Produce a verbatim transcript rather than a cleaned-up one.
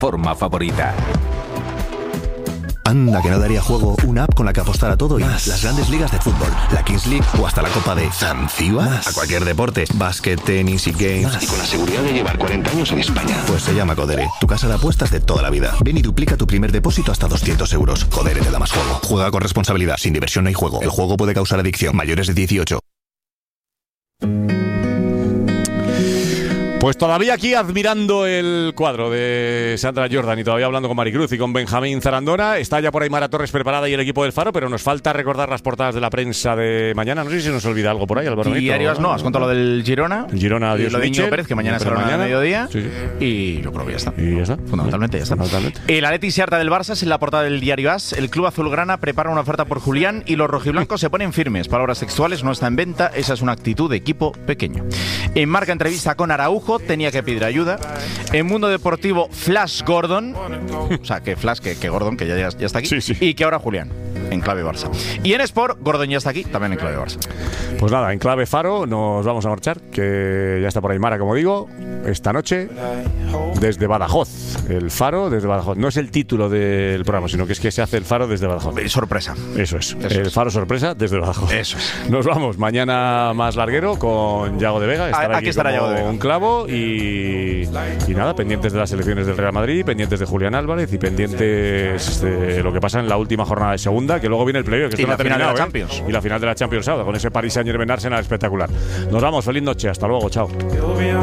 forma favorita. Anda, que no daría juego una app con la que apostar a todo y más. Las grandes ligas de fútbol, la Kings League o hasta la Copa de Zanzíbar. A cualquier deporte, básquet, tenis y games. Más. Y con la seguridad de llevar cuarenta años en España. Pues se llama Codere, tu casa de apuestas de toda la vida. Ven y duplica tu primer depósito hasta doscientos euros. Codere te da más juego. Juega con responsabilidad, sin diversión no hay juego. El juego puede causar adicción. Mayores de dieciocho. Pues todavía aquí admirando el cuadro de Sandra Jordan y todavía hablando con Maricruz y con Benjamín Zarandona. Está ya por ahí Mara Torres preparada y el equipo del Faro, pero nos falta recordar las portadas de la prensa de mañana. No sé si se nos olvida algo por ahí, Álvaro. Y Arias no, has contado lo del Girona. El Girona, y Dios lo de Michel, Íñigo Pérez, que mañana será a mediodía. Sí, sí. Y yo creo que ya está. Y ya está. Fundamentalmente ya está. Fundamentalmente. El Atleti se harta del Barça es en la portada del diario As. El club azulgrana prepara una oferta por Julián y los rojiblancos se ponen firmes. Palabras textuales, no está en venta. Esa es una actitud de equipo pequeño. En Marca entrevista con Araujo, tenía que pedir ayuda. En Mundo Deportivo, Flash Gordon. O sea, que Flash, que, que Gordon, que ya, ya, ya está aquí. Sí, sí. Y que ahora Julián, en clave Barça. Y en Sport, Gordon ya está aquí, también en clave Barça. Pues nada, en clave Faro nos vamos a marchar, que ya está por ahí Mara, como digo, esta noche desde Badajoz. El Faro desde Badajoz. No es el título del programa, sino que es que se hace el Faro desde Badajoz. Sorpresa. Eso es. Eso el es. Faro sorpresa desde Badajoz. Eso es. Nos vamos mañana más larguero con Yago de Vega. Estará Aquí aquí estará como Yago de Vega. un clavo y, y nada, pendientes de las elecciones del Real Madrid, pendientes de Julián Álvarez y pendientes de lo que pasa en la última jornada de segunda, que luego viene el playoff, que Y esto no la ha final de terminado, la ¿eh? Champions. Y la final de la Champions sábado, con ese Paris Saint-Germain Arsenal espectacular. Nos vamos, feliz noche, hasta luego, chao.